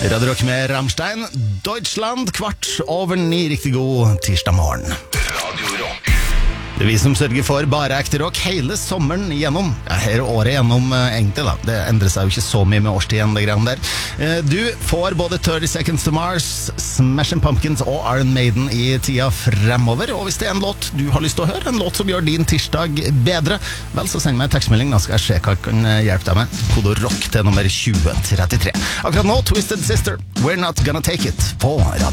Radio Rock med Rammstein, Deutschland, 8:15, riktig god tirsdag morgen. Radio Rock. Det er vi som sørger for bare ekte rock hele sommeren igjennom. Ja, hele året igjennom, egentlig da. Det endrer seg jo ikke så mye med årstiden, det greiene der. Du får både 30 Seconds to Mars, Smashing Pumpkins og Iron Maiden i tida fremover. Og hvis det er en låt du har lyst til å høre, en låt som gjør din tirsdag bedre, vel, så send meg en tekstmelding, da skal jeg se hva jeg kan hjelpe deg med. Kode ROCK til nummer 2033. Akkurat nå, Twisted Sister, We're Not Gonna Take It på Radio.